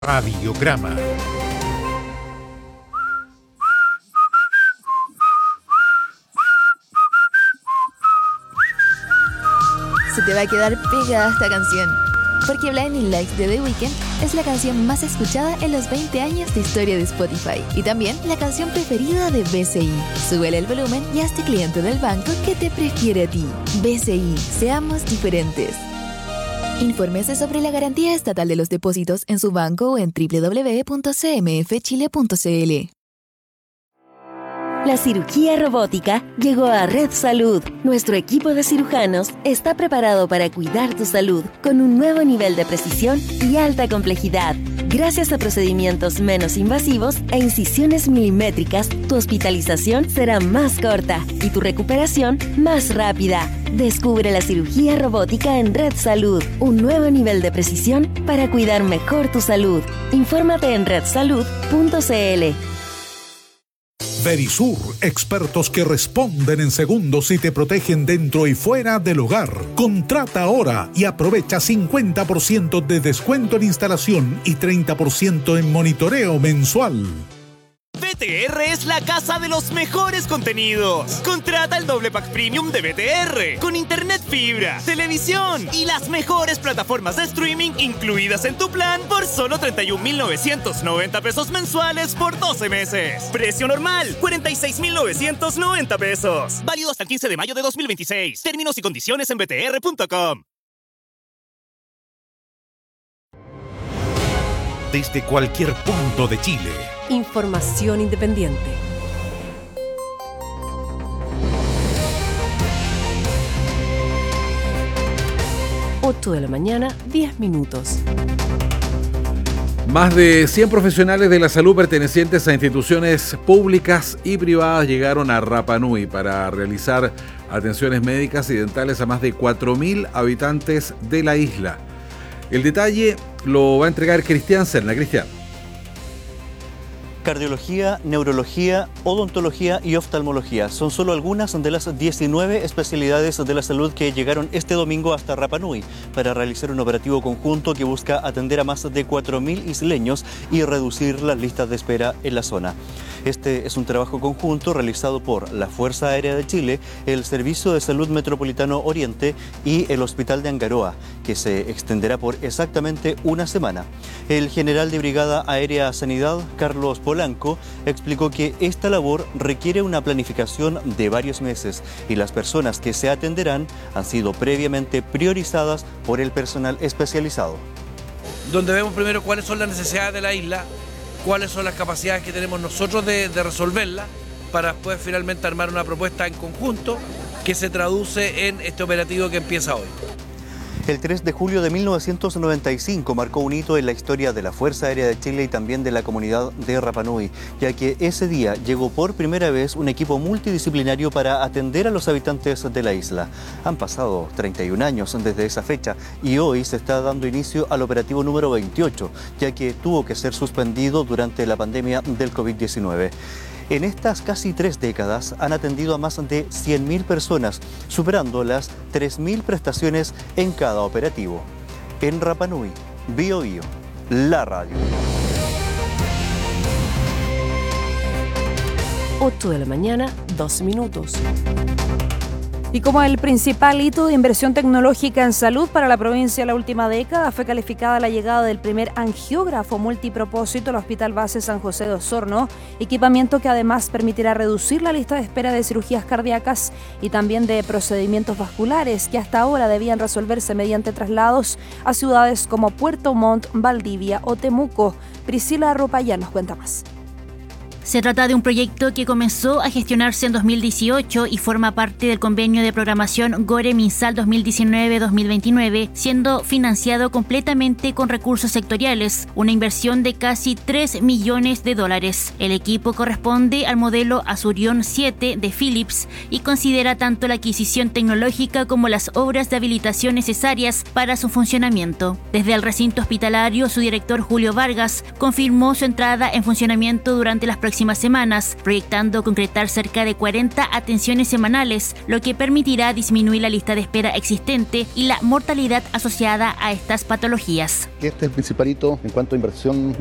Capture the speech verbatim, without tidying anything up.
Radiograma. Se te va a quedar pegada esta canción, porque Blinding Lights de The Weeknd es la canción más escuchada en los veinte años de historia de Spotify y también la canción preferida de B C I. Súbele el volumen y hazte cliente del banco que te prefiere a ti. B C I, seamos diferentes. Infórmese sobre la garantía estatal de los depósitos en su banco o en doble u doble u doble u punto c m f chile punto c l. La cirugía robótica llegó a Red Salud. Nuestro equipo de cirujanos está preparado para cuidar tu salud con un nuevo nivel de precisión y alta complejidad. Gracias a procedimientos menos invasivos e incisiones milimétricas, tu hospitalización será más corta y tu recuperación más rápida. Descubre la cirugía robótica en Red Salud, un nuevo nivel de precisión para cuidar mejor tu salud. Infórmate en red salud punto c l. Verisur, expertos que responden en segundos y te protegen dentro y fuera del hogar. Contrata ahora y aprovecha cincuenta por ciento de descuento en instalación y treinta por ciento en monitoreo mensual. B T R es la casa de los mejores contenidos. Contrata el doble pack premium de B T R con internet fibra, televisión y las mejores plataformas de streaming incluidas en tu plan por solo treinta y un mil novecientos noventa pesos mensuales por doce meses. Precio normal, cuarenta y seis mil novecientos noventa pesos. Válido hasta el quince de mayo de dos mil veintiséis. Términos y condiciones en b t r punto com. Desde cualquier punto de Chile. Información independiente. ocho de la mañana, diez minutos. Más de cien profesionales de la salud pertenecientes a instituciones públicas y privadas llegaron a Rapa Nui para realizar atenciones médicas y dentales a más de cuatro mil habitantes de la isla. El detalle lo va a entregar Cristian Serna. Cristian. Cardiología, neurología, odontología y oftalmología son solo algunas de las diecinueve especialidades de la salud que llegaron este domingo hasta Rapa Nui para realizar un operativo conjunto que busca atender a más de cuatro mil isleños y reducir las listas de espera en la zona. Este es un trabajo conjunto realizado por la Fuerza Aérea de Chile, el Servicio de Salud Metropolitano Oriente y el Hospital de Angaroa, que se extenderá por exactamente una semana. El general de Brigada Aérea Sanidad, Carlos Polanco, explicó que esta labor requiere una planificación de varios meses y las personas que se atenderán han sido previamente priorizadas por el personal especializado. Donde vemos primero cuáles son las necesidades de la isla, cuáles son las capacidades que tenemos nosotros de, de resolverlas, para después finalmente armar una propuesta en conjunto que se traduce en este operativo que empieza hoy. El tres de julio de mil novecientos noventa y cinco marcó un hito en la historia de la Fuerza Aérea de Chile y también de la comunidad de Rapa Nui, ya que ese día llegó por primera vez un equipo multidisciplinario para atender a los habitantes de la isla. Han pasado treinta y un años desde esa fecha y hoy se está dando inicio al operativo número veintiocho, ya que tuvo que ser suspendido durante la pandemia del COVID diecinueve. En estas casi tres décadas han atendido a más de cien mil personas, superando las tres mil prestaciones en cada operativo. En Rapa Nui, Bio Bio, la radio. ocho de la mañana, dos minutos. Y como el principal hito de inversión tecnológica en salud para la provincia en la última década, fue calificada la llegada del primer angiógrafo multipropósito al Hospital Base San José de Osorno, equipamiento que además permitirá reducir la lista de espera de cirugías cardíacas y también de procedimientos vasculares que hasta ahora debían resolverse mediante traslados a ciudades como Puerto Montt, Valdivia o Temuco. Priscila Ropayán nos cuenta más. Se trata de un proyecto que comenzó a gestionarse en dos mil dieciocho y forma parte del convenio de programación Gore-Minsal dos mil diecinueve dos mil veintinueve, siendo financiado completamente con recursos sectoriales, una inversión de casi tres millones de dólares. El equipo corresponde al modelo Azurion siete de Philips y considera tanto la adquisición tecnológica como las obras de habilitación necesarias para su funcionamiento. Desde el recinto hospitalario, su director Julio Vargas confirmó su entrada en funcionamiento durante las próximas próximas semanas, proyectando concretar cerca de cuarenta atenciones semanales, lo que permitirá disminuir la lista de espera existente y la mortalidad asociada a estas patologías. Este es el principal hito en cuanto a inversión